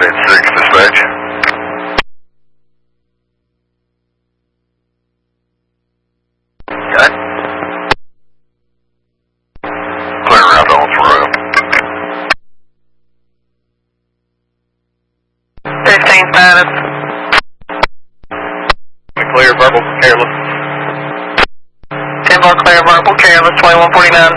186 dispatch. Okay. Clear around all through. 15 status. Clear, verbal, careless. 10 bar clear, verbal, careless, 2149.